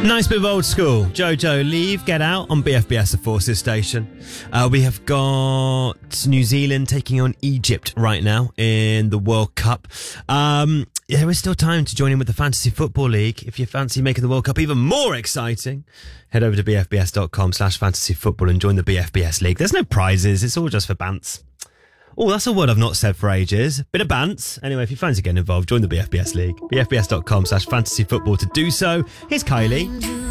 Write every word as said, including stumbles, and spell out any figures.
Nice bit of old school. Jojo, Leave, Get Out on B F B S, the Forces station. Uh, we have got New Zealand taking on Egypt right now in the World Cup. Um, there is still time to join in with the Fantasy Football League. If you fancy making the World Cup even more exciting, head over to bfbs.com slash fantasy football and join the B F B S League. There's no prizes. It's all just for bants. Oh, that's a word I've not said for ages. Bit of bants. Anyway, if you fancy getting involved, join the B F B S League. bfbs.com slash fantasy football to do so. Here's Kylie.